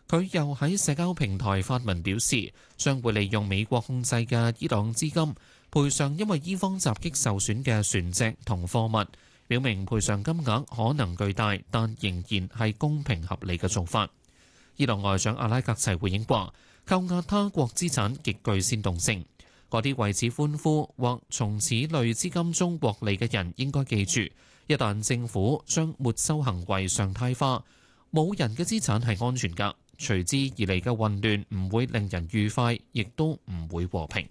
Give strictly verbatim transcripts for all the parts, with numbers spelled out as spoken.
佢又喺社交平台發文表示，將會利用美國控制嘅伊朗資金賠償因為伊方襲擊受損嘅船隻同貨物，表明賠償金額可能巨大，但仍然係公平合理嘅做法。伊朗外長阿拉格齊回應話，扣押他國資產極具煽動性，嗰啲為此歡呼或從此類資金中獲利嘅人應該記住，一旦政府將沒收行為常態化，冇人嘅資產係安全㗎。隨之而嚟嘅混亂唔會令人愉快，亦都唔會和平。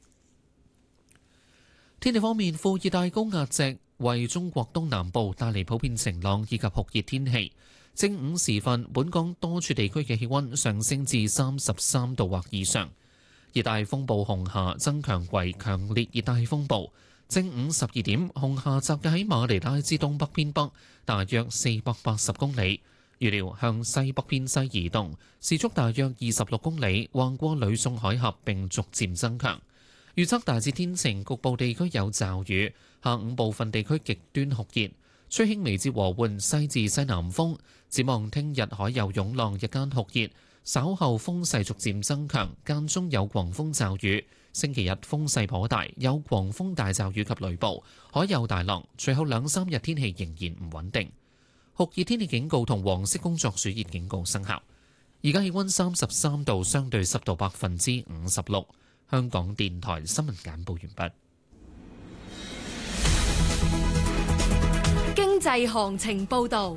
天氣方面，副熱帶高壓脊為中國東南部帶嚟普遍晴朗以及酷熱天氣。正午時分，本港多處地區嘅氣溫上升至三十三度或以上。熱帶風暴紅霞增強為強烈熱帶風暴。正午十二點，紅霞集結喺馬尼拉之東北偏北，大約四百八十公里。預料向西北偏西移動，時速大約二十六公里，橫過呂宋海峽並逐漸增強。預測大致天晴，局部地區有驟雨。下午部分地區極端酷熱，吹輕微至和緩西至西南風。展望聽日海有湧浪，日間酷熱，稍後風勢逐漸增強，間中有狂風驟雨。星期日風勢頗大，有狂風大驟雨及雷暴，海有大浪。隨後兩三日天氣仍然唔穩定。酷熱天氣警告同黃色工作暑熱警告生效。而家氣溫三十三度，相對濕度百分之五十六。香港電台新聞簡報完畢。 經濟行情報道。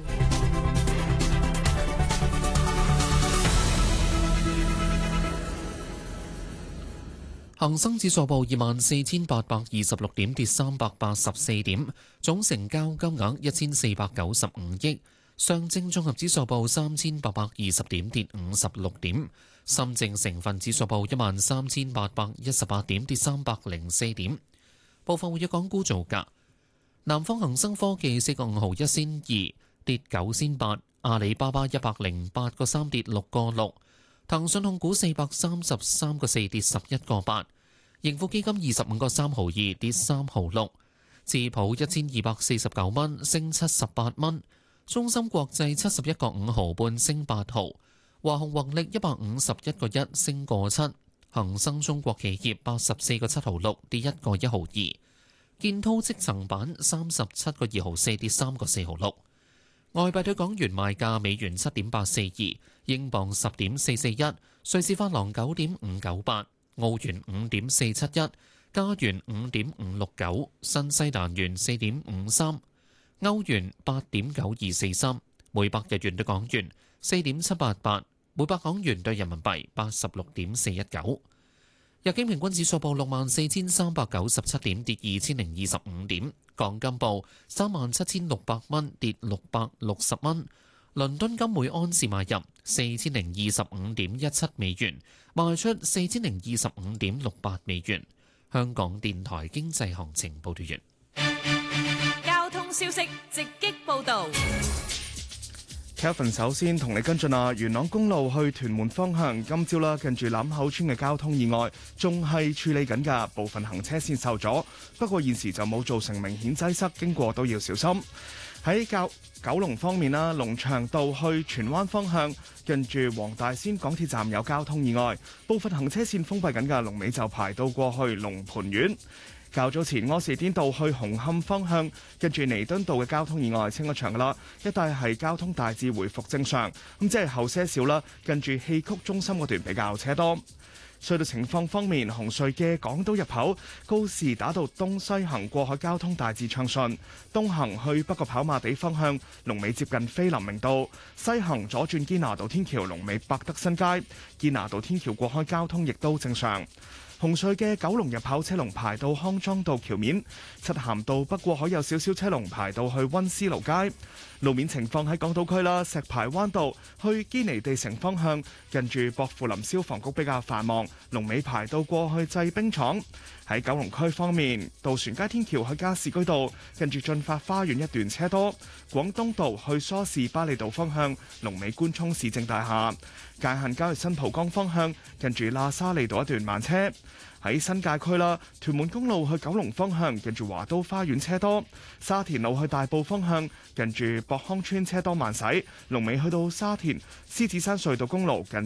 恒生指數報二萬四千八百二十六點，跌三百八十四點，總成交金額一千四百九十五億。上證綜合指數報三千八百二十點，跌五十六點。深證成分指數報一萬三千八百一十八點，跌三百零四點。部分活躍港股造價：南方恒生科技四個五毫一仙二，跌九仙八；阿里巴巴一百零八個三，跌六個六。騰訊控股四百三十三個四，跌十一個八，盈富基金二十五個三毫二，跌三毫六，智普一千二百四十九蚊，升七十八蚊，中芯國際七十一個五毫半，升八毫，華虹宏力一百五十一個一，升個七，恒生中國企業八十四個七毫六，跌一個一毫二，建滔積層板三十七個二毫四，跌三個四毫六。外幣對港元賣價：美元七點八四二，英鎊十點四四一，瑞士法郎九點五九八，澳元五點四七一，加元五點五六九，新西蘭元四點五三，歐元八點九二四三，每百日元對港元四點七八八，每百港元對人民幣八十六點四一九。日經平均指數報六萬四千三百九十七點，跌二千零二十五點。港金報三萬七千六百蚊，跌六百六十蚊。倫敦金每安士買入四千零二十五點一七美元，賣出四千零二十五點六八美元。香港電台經濟行情報道完。 交通消息直擊報導。 Kevin 首先同你跟進啊，元朗公路去屯門方向，今朝啦，近住欖口村嘅交通意外仲係處理緊㗎，部分行車線受阻，不過現時就冇造成明顯擠塞，經過都要小心。喺九九龍方面啦，龍翔道去荃灣方向，近住黃大仙港鐵站有交通意外，部分行車線封閉緊㗎，龍尾就排到過去龍蟠苑。較早前柯士甸道去紅磡方向，跟住彌敦道嘅交通意外清咗場噶啦，一帶係交通大致回復正常，咁即係後些少啦。跟住戲曲中心嗰段比較車多。隧道情況方面，紅隧嘅港島入口告士打道東西行過海交通大致暢順，東行去北角跑馬地方向龍尾接近菲林明道，西行左轉堅拿道天橋龍尾百德新街，堅拿道天橋過海交通亦都正常。紅隧嘅九龍入口車龍排到康莊道橋面，漆咸道北過海有少少車龍排到去溫思勞街。路面情況喺港島區啦，石排灣道去堅尼地城方向，近住薄扶林消防局比較繁忙，龍尾排到過去製冰廠。喺九龍區方面，渡船街天橋去加士居道，近住進發花園一段車多。廣東道去梳士巴利道方向，龍尾官涌市政大廈。界限街去新蒲崗方向，近住喇沙利道一段慢車。喺新界區啦，屯門公路去九龍方向，近住華都花園車多；沙田路去大埔方向，近住博康村車多慢駛，龍尾去到沙田獅子山隧道公路近